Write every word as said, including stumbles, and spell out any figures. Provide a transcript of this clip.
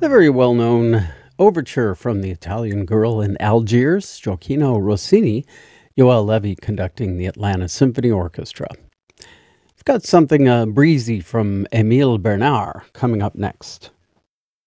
The very well known overture from the Italian Girl in Algiers, Gioacchino Rossini, Joel Levy conducting the Atlanta Symphony Orchestra. We've got something uh, breezy from Emile Bernard coming up next.